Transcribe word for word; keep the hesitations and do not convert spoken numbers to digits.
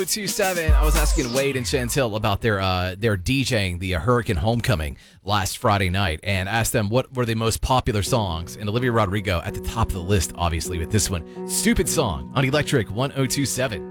two seven. I was asking Wade and Chantel about their uh, their DJing the uh, Hurricane Homecoming last Friday night, and asked them what were the most popular songs. And Olivia Rodrigo at the top of the list, obviously, with this one, "Stupid Song" on Electric one oh two seven.